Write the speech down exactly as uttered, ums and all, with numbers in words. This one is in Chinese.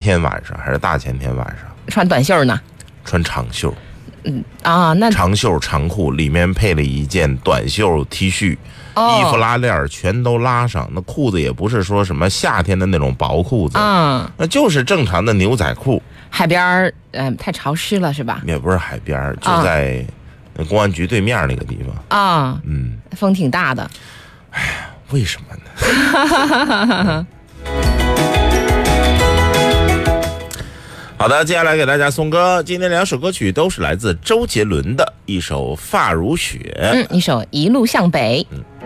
天晚上还是大前天晚上穿短袖呢？ 穿长袖。 嗯啊，那长袖长裤里面配了一件短袖 T 恤， 哦、 衣服拉链全都拉上，那裤子也不是说什么夏天的那种薄裤子， 嗯， 那就是正常的牛仔裤。 海边儿，嗯、呃，太潮湿了是吧？ 也不是海边，就在公安局对面那个地方啊， 嗯， 风挺大的。 哎呀，为什么呢？嗯好的，接下来给大家送歌。今天两首歌曲都是来自周杰伦的，一首《发如雪》， 嗯，一首《一路向北》。 嗯。